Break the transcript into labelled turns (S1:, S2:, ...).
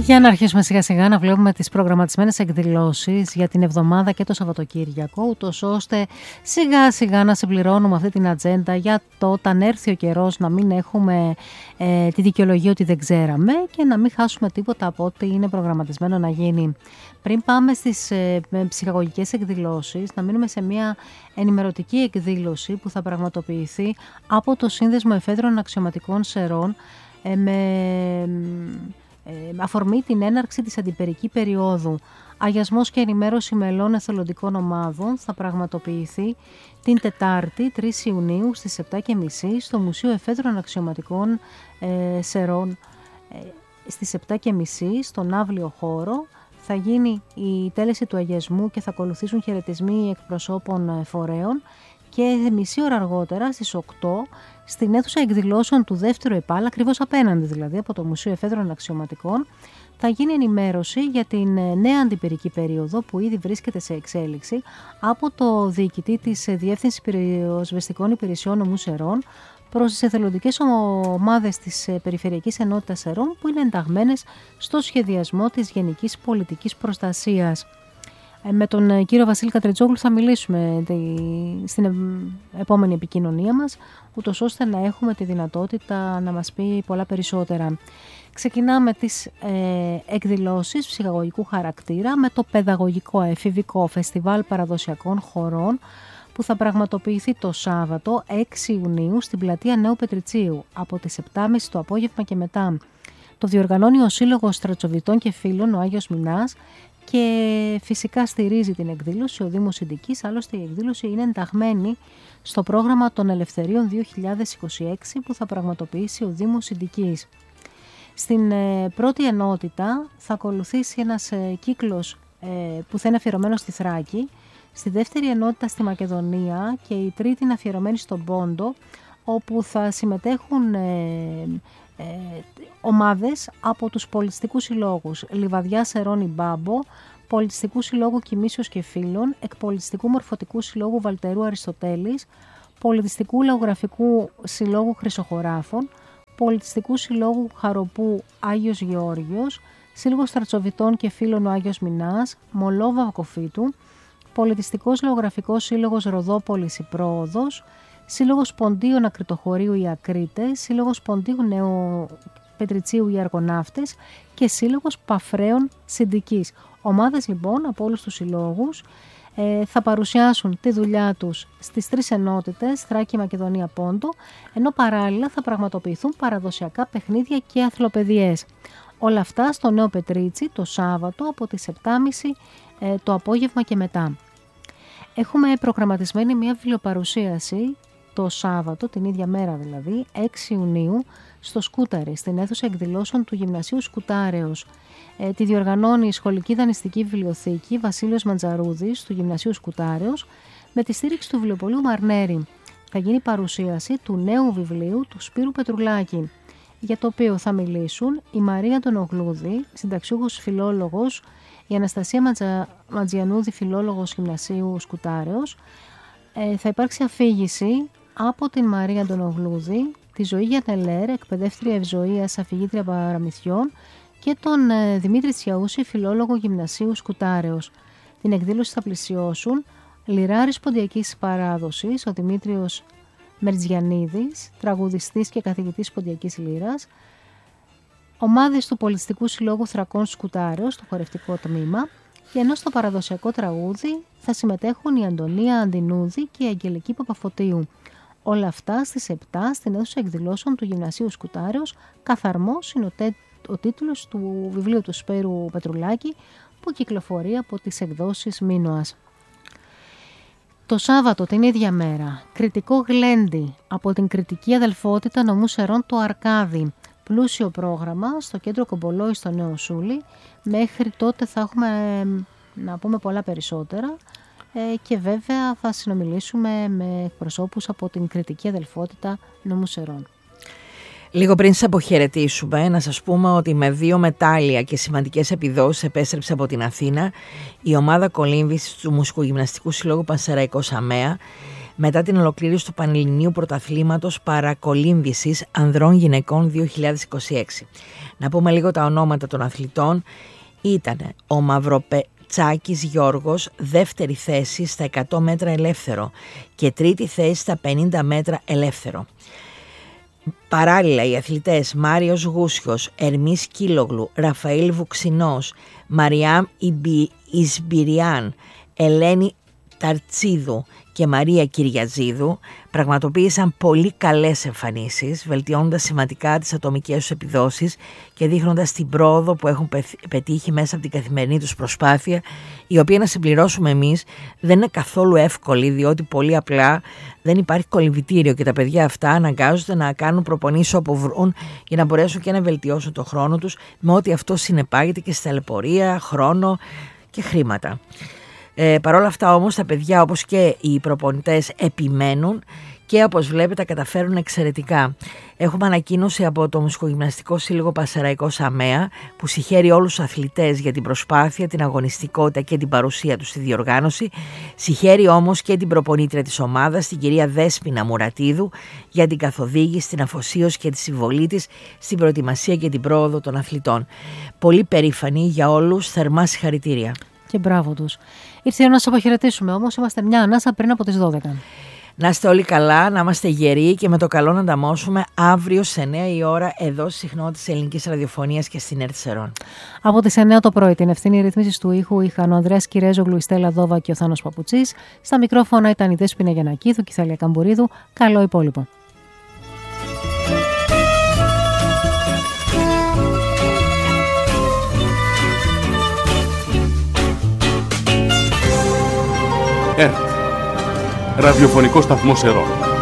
S1: Για να αρχίσουμε σιγά σιγά να βλέπουμε τις προγραμματισμένες εκδηλώσεις για την εβδομάδα και το Σαββατοκύριακο, ούτως ώστε σιγά σιγά να συμπληρώνουμε αυτή την ατζέντα για το όταν έρθει ο καιρός να μην έχουμε τη δικαιολογία ότι δεν ξέραμε και να μην χάσουμε τίποτα από ό,τι είναι προγραμματισμένο να γίνει. Πριν πάμε στις ψυχαγωγικές εκδηλώσεις, να μείνουμε σε μια ενημερωτική εκδήλωση που θα πραγματοποιηθεί από το Σύνδεσμο Εφέδρων Αξιωματικών Σερών με αφορμή την έναρξη της αντιπερική περίοδου. Αγιασμός και ενημέρωση μελών εθελοντικών ομάδων θα πραγματοποιηθεί την Τετάρτη 3 Ιουνίου στις 7.30 στο Μουσείο Εφέδρων Αξιωματικών Σερών. Στις 7.30 στον αύλιο χώρο θα γίνει η τέλεση του αγιασμού και θα ακολουθήσουν χαιρετισμοί εκπροσώπων φορέων και μισή ώρα αργότερα στις 8 στην αίθουσα εκδηλώσεων του δεύτερου ΕΠΑΛ, ακριβώς απέναντι δηλαδή από το Μουσείο Εφέδρων Αξιωματικών, θα γίνει ενημέρωση για την νέα αντιπυρική περίοδο που ήδη βρίσκεται σε εξέλιξη από το διοικητή της Διεύθυνσης Πυροσβεστικών Υπηρεσιών Νομού Σερών προς τις εθελοντικές ομάδες της Περιφερειακής Ενότητας Σερών που είναι ενταγμένες στο σχεδιασμό της Γενικής Πολιτικής Προστασίας. Με τον κύριο Βασίλη Κατρετζόγλου θα μιλήσουμε στην επόμενη επικοινωνία μας, ούτως ώστε να έχουμε τη δυνατότητα να μας πει πολλά περισσότερα. Ξεκινάμε τις εκδηλώσεις ψυχαγωγικού χαρακτήρα με το παιδαγωγικό εφηβικό φεστιβάλ παραδοσιακών χορών που θα πραγματοποιηθεί το Σάββατο 6 Ιουνίου στην πλατεία Νέου Πετριτσίου από τις 7.30 το απόγευμα και μετά. Το διοργανώνει ο Σύλλογος Στρατσοβιτών και Φίλων, ο Άγιος Μινάς, και φυσικά στηρίζει την εκδήλωση ο Δήμος Συντικής, άλλωστε η εκδήλωση είναι ενταγμένη στο πρόγραμμα των Ελευθερίων 2026 που θα πραγματοποιήσει ο Δήμος Συντικής. Στην πρώτη ενότητα θα ακολουθήσει ένας κύκλος που θα είναι αφιερωμένος στη Θράκη, στη δεύτερη ενότητα στη Μακεδονία και η τρίτη είναι αφιερωμένη στον Πόντο, όπου θα συμμετέχουν ομάδες από τους πολιτιστικούς συλλόγους Λιβαδιά Σερώνη Μπάμπο, Πολιτιστικού Συλλόγου Κιμήσιος και Φίλων, Εκπολιτιστικού Μορφωτικού Συλλόγου Βαλτερού Αριστοτέλης, Πολιτιστικού Λαογραφικού Συλλόγου Χρυσοχωράφων, Πολιτιστικού Συλλόγου Χαροπού Άγιος Γεώργιος, Σύλλογος Στρατσοβιτών και Φίλων ο Άγιος Μινάς, Μολόβα Κοφίτου, Πολιτιστικός Λαογραφικός Σύλλογος Ροδόπολης η Πρόοδος, Σύλλογος Ποντίων Ακριτοχωρίου οι Ακρίτες, Σύλλογος Ποντίου Νέου Πετριτσίου οι Αργοναύτες και Σύλλογος Παφρέων Συντικής. Ομάδες λοιπόν από όλους τους συλλόγους θα παρουσιάσουν τη δουλειά τους στις τρεις ενότητες Θράκη, Μακεδονία, Πόντο, ενώ παράλληλα θα πραγματοποιηθούν παραδοσιακά παιχνίδια και αθλοπαιδιές. Όλα αυτά στο Νέο Πετρίτσι το Σάββατο από τις 7.30 το απόγευμα και μετά. Έχουμε προγραμματισμένη μια βιβλιοπαρουσίαση το Σάββατο, την ίδια μέρα δηλαδή, 6 Ιουνίου, στο Σκούταρι, στην αίθουσα εκδηλώσεων του Γυμνασίου Σκουτάρεως. Τη διοργανώνει η Σχολική Δανειστική Βιβλιοθήκη Βασίλειος Μαντζαρούδης του Γυμνασίου Σκουτάρεως με τη στήριξη του βιβλιοπωλείου Μαρνέρη. Θα γίνει παρουσίαση του νέου βιβλίου του Σπύρου Πετρουλάκη, για το οποίο θα μιλήσουν η Μαρία Αντωνογλούδη, συνταξιούχος φιλόλογος, η Αναστασία Ματζιανούδη, φιλόλογος Γυμνασίου Σκουτάρεως. Θα υπάρξει αφήγηση από την Μαρία Αντωνογλούδη, τη Ζωή Γιανελέρ, εκπαιδεύτρια ευζοίας, αφηγήτρια παραμυθιών, και τον Δημήτρη Τσιαούση, φιλόλογο Γυμνασίου Σκουτάρεως. Την εκδήλωση θα πλησιώσουν λυράρης ποντιακής παράδοσης, ο Δημήτριος Μερτζιανίδης, τραγουδιστής και καθηγητής ποντιακής λύρας, ομάδες του Πολιτιστικού Συλλόγου Θρακών Σκουτάρεως, το χορευτικό τμήμα, και ενώ στο παραδοσιακό τραγούδι θα συμμετέχουν η Αντωνία Αντινούδη και η Αγγελική Παπαφωτίου. Όλα αυτά στις 7 στην αίθουσα εκδηλώσεων του Γυμνασίου Σκουτάρεως. Καθαρμός είναι ο τίτλος του βιβλίου του Σπύρου Πετρουλάκη που κυκλοφορεί από τις εκδόσεις Μίνωας. Το Σάββατο την ίδια μέρα, κριτικό γλέντι από την Κριτική Αδελφότητα Νομού Σερών το Αρκάδι. Πλούσιο πρόγραμμα στο κέντρο Κομπολόη στο Νέο Σούλι. Μέχρι τότε θα έχουμε να πούμε πολλά περισσότερα και βέβαια θα συνομιλήσουμε με εκπροσώπους από την Κριτική Αδελφότητα Νομού Σερών.
S2: Λίγο πριν σας αποχαιρετήσουμε, να σας πούμε ότι με 2 μετάλλια και σημαντικές επιδόσεις επέστρεψε από την Αθήνα η ομάδα κολύμβησης του Μουσικογυμναστικού Συλλόγου Πανσεραϊκός ΑΜΕΑ μετά την ολοκλήρωση του Πανελληνίου Πρωταθλήματος Παρακολύμβησης Ανδρών Γυναικών 2026. Να πούμε λίγο τα ονόματα των αθλητών. Ήταν ο Μαυροπετσάκης Γιώργος, δεύτερη θέση στα 100 μέτρα ελεύθερο και τρίτη θέση στα 50 μέτρα ελεύθερο. Παράλληλα οι αθλητές Μάριος Γούσιος, Ερμής Κίλογλου, Ραφαήλ Βουξινός, Μαριάμ Ισμπυριάν, Ελένη Ταρτσίδου και Μαρία Κυριαζίδου πραγματοποίησαν πολύ καλές εμφανίσεις, βελτιώνοντας σημαντικά τις ατομικές τους επιδόσεις και δείχνοντας την πρόοδο που έχουν πετύχει μέσα από την καθημερινή τους προσπάθεια, η οποία, να συμπληρώσουμε εμείς, δεν είναι καθόλου εύκολη, διότι πολύ απλά δεν υπάρχει κολυμβητήριο και τα παιδιά αυτά αναγκάζονται να κάνουν προπονήσεις όπου βρουν για να μπορέσουν και να βελτιώσουν το χρόνο τους, με ό,τι αυτό συνεπάγεται και στη ταλαιπωρία, χρόνο και χρήματα. Παρ' όλα αυτά όμως τα παιδιά, όπως και οι προπονητές, επιμένουν και όπως βλέπετε καταφέρουν εξαιρετικά. Έχουμε ανακοίνωση από το Μουσικογυμναστικό Σύλλογο Πασεραϊκός ΑΜΕΑ, που συγχαίρει όλους τους αθλητές για την προσπάθεια, την αγωνιστικότητα και την παρουσία τους στη διοργάνωση. Συγχαίρει όμως και την προπονήτρια της ομάδας, την κυρία Δέσποινα Μουρατίδου, για την καθοδήγηση, την αφοσίωση και τη συμβολή της στην προετοιμασία και την πρόοδο των αθλητών. Πολύ περήφανοι για όλους, θερμά συγχαρητήρια.
S1: Και μπράβο τους. Ήρθε η ώρα να σας αποχαιρετήσουμε, όμως είμαστε μια ανάσα πριν από τις 12.
S2: Να είστε όλοι καλά, να είμαστε γεροί και με το καλό να ανταμώσουμε αύριο σε 9 η ώρα εδώ στη συχνότητα της Ελληνικής Ραδιοφωνίας και στην ΕΡΤ Σερών.
S1: Από τις 9 το πρωί την ευθύνη ρυθμίσης του ήχου είχαν ο Ανδρέας Κυρέζογλου, η Στέλλα Δόβα και ο Θάνος Παπουτσής. Στα μικρόφωνα ήταν η Δέσποινα Γιαννακίδου και η Θαλία Καμπουρίδου. Καλό υπόλοιπο.
S3: ΕΡΤ, ραδιοφωνικό σταθμό Σερών.